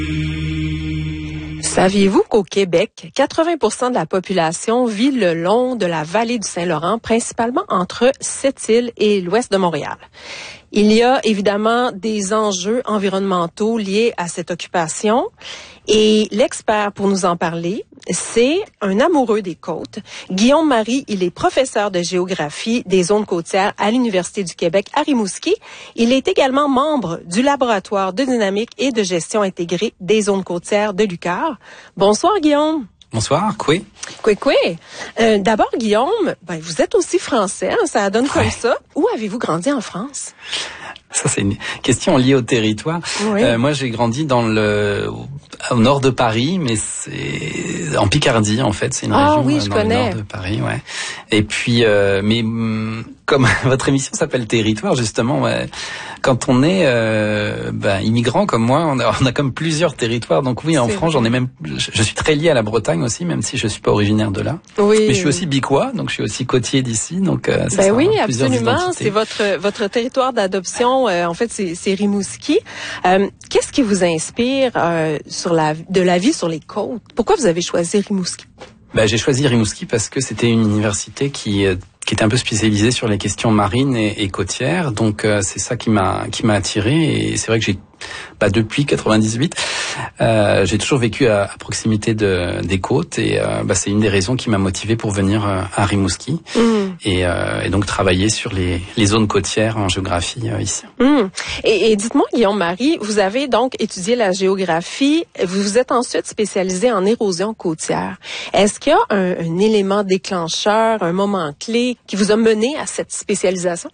Saviez-vous qu'au Québec, 80% de la population vit le long de la vallée du Saint-Laurent, principalement entre Sept-Îles et l'ouest de Montréal? Il y a évidemment des enjeux environnementaux liés à cette occupation et l'expert pour nous en parler, c'est un amoureux des côtes. Guillaume Marie, il est professeur de géographie des zones côtières à l'Université du Québec à Rimouski. Il est également membre du laboratoire de dynamique et de gestion intégrée des zones côtières de l'UQAR. Bonsoir Guillaume. Bonsoir, Koué. D'abord, Guillaume, vous êtes aussi français, hein, ça donne comme ça. Où avez-vous grandi en France? Ça, c'est une question liée au territoire. Oui. Moi, j'ai grandi au nord de Paris, mais c'est en Picardie, en fait. C'est une région dans le nord de Paris, ouais. Et puis, mais comme votre émission s'appelle Territoire, justement, ouais, quand on est immigrant comme moi, on a comme plusieurs territoires. Donc oui, en France, j'en ai même. Je suis très lié à la Bretagne aussi, même si je suis pas originaire de là. Oui. Mais je suis aussi bicois, donc je suis aussi côtier d'ici. Donc oui, absolument. C'est votre territoire d'adoption. En fait, c'est Rimouski. Qu'est-ce qui vous inspire de la vie sur les côtes? Pourquoi vous avez choisi Rimouski? J'ai choisi Rimouski parce que c'était une université qui était un peu spécialisée sur les questions marines et côtières. Donc c'est ça qui m'a attiré. Et c'est vrai que depuis 98, j'ai toujours vécu à proximité des côtes et c'est une des raisons qui m'a motivé pour venir à Rimouski et donc travailler sur les zones côtières en géographie ici. Et dites-moi, Guillaume Marie, vous avez donc étudié la géographie, vous vous êtes ensuite spécialisé en érosion côtière. Est-ce qu'il y a un élément déclencheur, un moment clé qui vous a mené à cette spécialisation?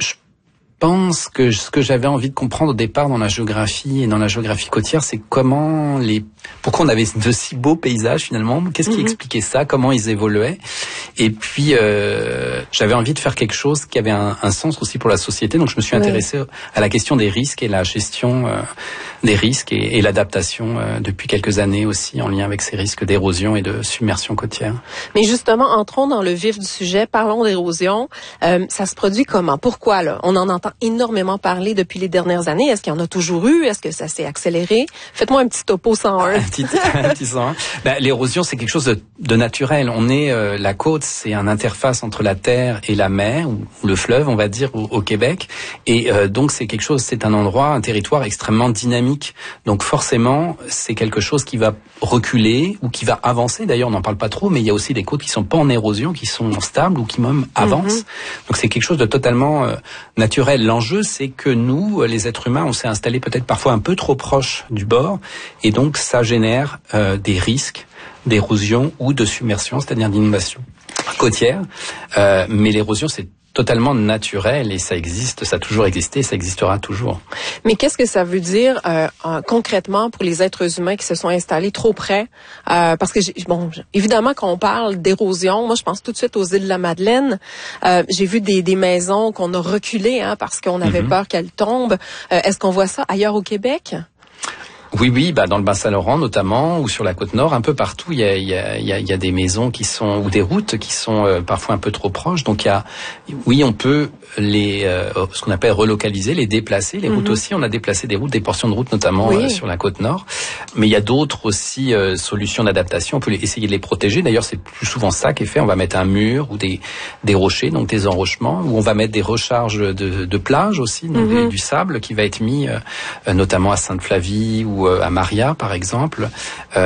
Je pense que ce que j'avais envie de comprendre au départ dans la géographie et dans la géographie côtière, c'est pourquoi on avait de si beaux paysages finalement, qu'est-ce qui expliquait ça, comment ils évoluaient. Et puis j'avais envie de faire quelque chose qui avait un sens aussi pour la société, donc je me suis intéressé à la question des risques et la gestion des risques et l'adaptation depuis quelques années aussi en lien avec ces risques d'érosion et de submersion côtière. Mais justement, entrons dans le vif du sujet, parlons d'érosion. Ça se produit comment? Pourquoi là? On en entend énormément parler depuis les dernières années. Est-ce qu'il y en a toujours eu? Est-ce que ça s'est accéléré? Faites-moi un petit topo 101. Un petit 101. L'érosion, c'est quelque chose de naturel. La côte, c'est une interface entre la terre et la mer, ou le fleuve, on va dire, au Québec. Et donc, c'est un territoire extrêmement dynamique. Donc, forcément, c'est quelque chose qui va reculer ou qui va avancer. D'ailleurs, on n'en parle pas trop, mais il y a aussi des côtes qui sont pas en érosion, qui sont stables ou qui même avancent. Donc, c'est quelque chose de totalement naturel. L'enjeu, c'est que nous, les êtres humains, on s'est installés peut-être parfois un peu trop proche du bord, et donc ça génère des risques d'érosion ou de submersion, c'est-à-dire d'inondation côtière. Mais l'érosion, c'est totalement naturel et ça existe, ça a toujours existé et ça existera toujours. Mais qu'est-ce que ça veut dire concrètement pour les êtres humains qui se sont installés trop près? Parce que, évidemment, quand on parle d'érosion, moi, je pense tout de suite aux îles de la Madeleine. J'ai vu des maisons qu'on a reculées parce qu'on avait peur qu'elles tombent. Est-ce qu'on voit ça ailleurs au Québec? Oui, dans le Bas-Saint-Laurent notamment, ou sur la côte nord, un peu partout, il y a des maisons ou des routes qui sont parfois un peu trop proches. Donc on peut ce qu'on appelle relocaliser, les déplacer. Les routes aussi, on a déplacé des portions de routes notamment sur la côte nord. Mais il y a d'autres aussi solutions d'adaptation. On peut essayer de les protéger. D'ailleurs, c'est plus souvent ça qui est fait. On va mettre un mur ou des rochers, donc des enrochements, ou on va mettre des recharges de plage aussi, donc du sable qui va être mis notamment à Sainte-Flavie ou à Maria par exemple, ou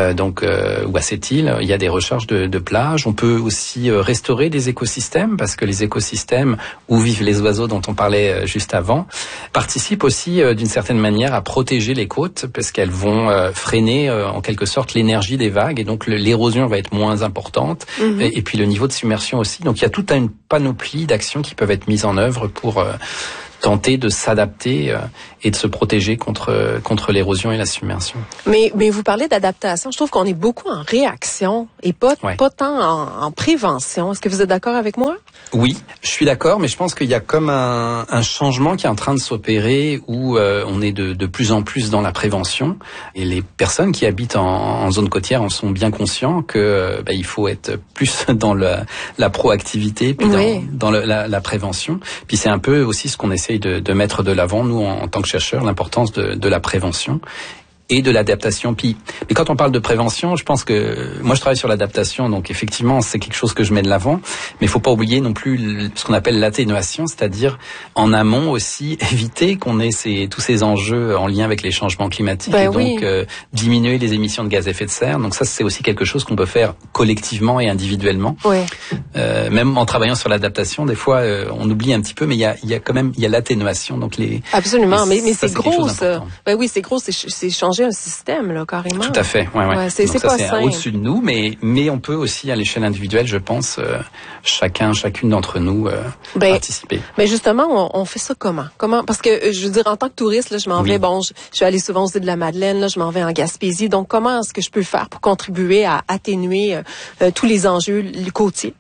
à Sept-Îles, il y a des recharges de plage. On peut aussi restaurer des écosystèmes parce que les écosystèmes où vivent les oiseaux dont on parlait juste avant participent aussi d'une certaine manière à protéger les côtes parce qu'elles vont freiner en quelque sorte l'énergie des vagues et donc l'érosion va être moins importante et puis le niveau de submersion aussi. Donc il y a toute une panoplie d'actions qui peuvent être mises en œuvre pour tenter de s'adapter et de se protéger contre l'érosion et la submersion. Mais vous parlez d'adaptation. Je trouve qu'on est beaucoup en réaction et pas tant en prévention. Est-ce que vous êtes d'accord avec moi? Oui, je suis d'accord, mais je pense qu'il y a comme un changement qui est en train de s'opérer où on est de plus en plus dans la prévention et les personnes qui habitent en zone côtière en sont bien conscients que il faut être plus dans la proactivité puis dans la prévention. Puis c'est un peu aussi ce qu'on essaye de mettre de l'avant, nous, en tant que chercheurs, l'importance de la prévention. et de l'adaptation. Mais quand on parle de prévention, je pense que moi je travaille sur l'adaptation, donc effectivement c'est quelque chose que je mets de l'avant, mais il faut pas oublier non plus ce qu'on appelle l'atténuation, c'est-à-dire en amont aussi éviter qu'on ait tous ces enjeux en lien avec les changements climatiques, et donc diminuer les émissions de gaz à effet de serre. Donc ça c'est aussi quelque chose qu'on peut faire collectivement et individuellement. Ouais. Même en travaillant sur l'adaptation, des fois on oublie un petit peu, mais il y a l'atténuation, donc absolument, mais c'est gros ça. Ben oui, c'est gros, c'est changer un système là carrément. Tout à fait, ouais. C'est pas simple. Au-dessus de nous, mais on peut aussi à l'échelle individuelle, je pense, chacune d'entre nous participer. Mais justement, on fait ça comment? Parce que je veux dire, en tant que touriste, là, je m'en vais. Bon, je suis allée souvent aux îles de la Madeleine, là, je m'en vais en Gaspésie. Donc, comment est-ce que je peux faire pour contribuer à atténuer tous les enjeux côtiers?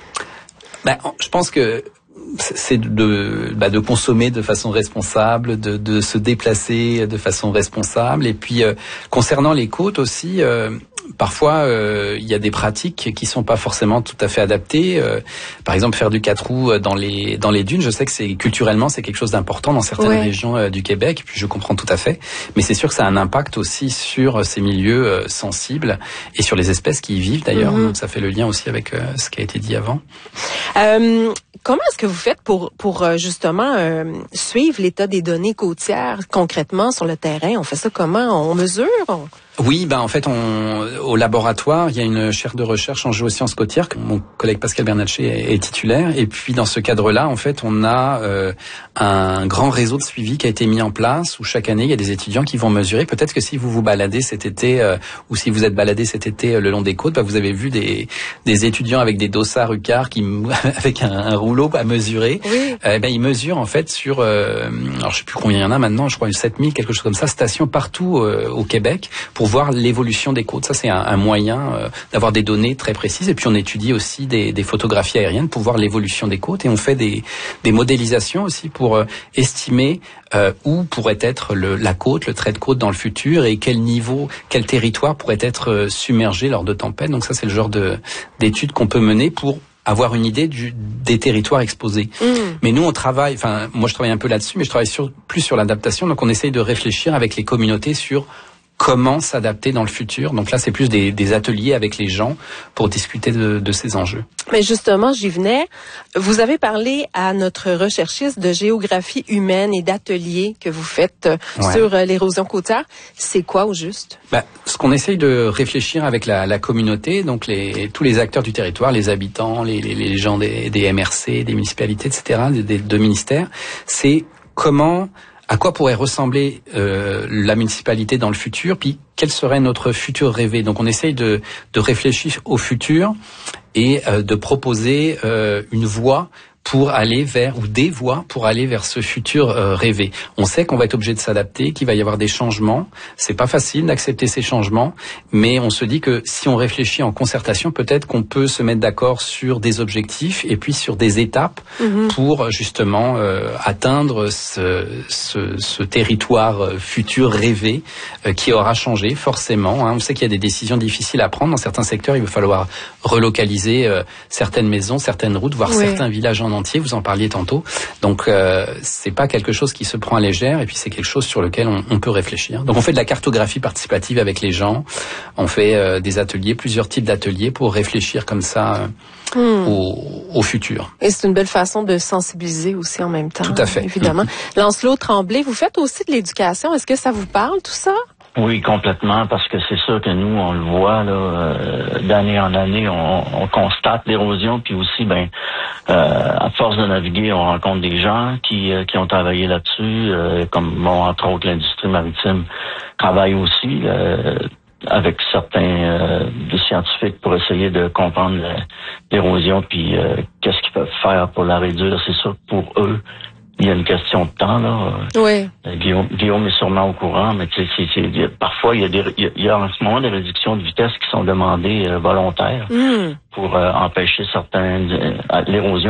Je pense que c'est de consommer de façon responsable, de se déplacer de façon responsable. Et puis concernant les côtes aussi, parfois il y a des pratiques qui sont pas forcément tout à fait adaptées. Par exemple, faire du 4 roues dans les dunes, je sais que culturellement c'est quelque chose d'important dans certaines régions du Québec. Et puis je comprends tout à fait, mais c'est sûr que ça a un impact aussi sur ces milieux sensibles et sur les espèces qui y vivent d'ailleurs. Donc ça fait le lien aussi avec ce qui a été dit avant. Comment est-ce que vous faites pour justement suivre l'état des données côtières concrètement sur le terrain? On fait ça comment? On mesure? Oui, en fait, au laboratoire, il y a une chaire de recherche en géosciences côtières. Mon collègue Pascal Bernatchez est titulaire. Et puis, dans ce cadre-là, en fait, on a un grand réseau de suivi qui a été mis en place où chaque année, il y a des étudiants qui vont mesurer. Peut-être que si vous vous baladez cet été ou si vous êtes baladé cet été le long des côtes, vous avez vu des étudiants avec des dossards UCAR avec un rouleau à mesurer. Oui. Ils mesurent en fait sur, alors je sais plus combien il y en a maintenant, je crois 7000, quelque chose comme ça, stations partout au Québec pour voir l'évolution des côtes. Ça, c'est un moyen d'avoir des données très précises. Et puis, on étudie aussi des photographies aériennes pour voir l'évolution des côtes. Et on fait des modélisations aussi pour estimer où pourrait être la côte, le trait de côte dans le futur et quel territoire pourrait être submergé lors de tempêtes. Donc ça, c'est le genre d'études qu'on peut mener pour avoir une idée des territoires exposés. Mais nous, on travaille, moi je travaille un peu là-dessus, mais je travaille plus sur l'adaptation. Donc on essaye de réfléchir avec les communautés sur comment s'adapter dans le futur. Donc là, c'est plus des ateliers avec les gens pour discuter de ces enjeux. Mais justement, j'y venais. Vous avez parlé à notre recherchiste de géographie humaine et d'ateliers que vous faites sur l'érosion côtière. C'est quoi au juste? Ce qu'on essaye de réfléchir avec la communauté, donc tous les acteurs du territoire, les habitants, les gens des MRC, des municipalités, etc., des deux ministères, c'est à quoi pourrait ressembler la municipalité dans le futur, puis quel serait notre futur rêvé. Donc on essaye de réfléchir au futur et de proposer une voie pour aller des voies pour aller vers ce futur rêvé. On sait qu'on va être obligé de s'adapter, qu'il va y avoir des changements. C'est pas facile d'accepter ces changements, mais on se dit que si on réfléchit en concertation, peut-être qu'on peut se mettre d'accord sur des objectifs et puis sur des étapes pour justement atteindre ce territoire futur rêvé qui aura changé forcément. On sait qu'il y a des décisions difficiles à prendre. Dans certains secteurs, il va falloir relocaliser certaines maisons, certaines routes, voire certains villages en entier, vous en parliez tantôt. Donc c'est pas quelque chose qui se prend à légère et puis c'est quelque chose sur lequel on peut réfléchir. Donc on fait de la cartographie participative avec les gens, on fait des ateliers, plusieurs types d'ateliers pour réfléchir comme ça au futur. Et c'est une belle façon de sensibiliser aussi en même temps. Tout à fait. Évidemment. Lancelot Tremblay, vous faites aussi de l'éducation. Est-ce que ça vous parle tout ça? Oui, complètement, parce que c'est sûr que nous, on le voit là, d'année en année, on constate l'érosion, puis aussi, à force de naviguer, on rencontre des gens qui ont travaillé là-dessus, comme entre autres l'industrie maritime travaille aussi avec certains des scientifiques pour essayer de comprendre l'érosion, puis qu'est-ce qu'ils peuvent faire pour la réduire. C'est sûr que pour eux, il y a une question de temps, là. Oui. Guillaume est sûrement au courant, mais parfois, il y a en ce moment des réductions de vitesse qui sont demandées volontaires pour empêcher l'érosion.